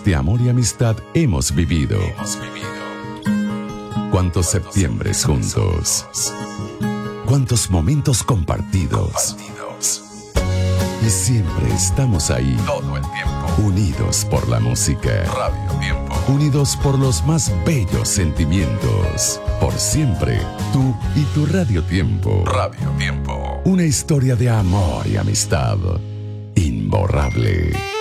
de amor y amistad hemos vivido. Cuántos septiembres juntos. Cuántos momentos compartidos. Y siempre estamos ahí. Todo el tiempo. Unidos por la música. Radio Tiempo. Unidos por los más bellos sentimientos. Por siempre, tú y tu Radio Tiempo. Radio Tiempo. Una historia de amor y amistad imborrable.